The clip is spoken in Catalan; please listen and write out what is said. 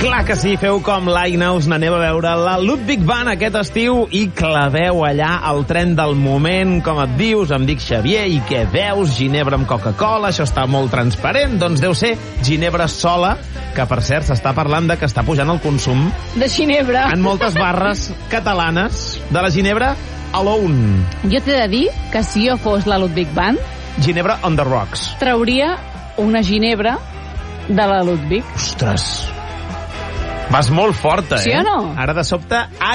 Clar que sí, feu com l'Aina, us n'aneu a veure la Ludwig Band aquest estiu i claveu allà el tren del moment. Com et dius? Em dic Xavier. I què veus? Ginebra amb Coca-Cola, això està molt transparent. Doncs deu ser ginebra sola, que per cert s'està parlant de que està pujant el consum de ginebra en moltes barres catalanes de la ginebra alone. Jo t'he de dir que si jo fos la Ludwig Band, Ginebra on the rocks. trauria una ginebra de la Ludwig. Ostres, vas molt forta, Sí o no? Ara de sobte...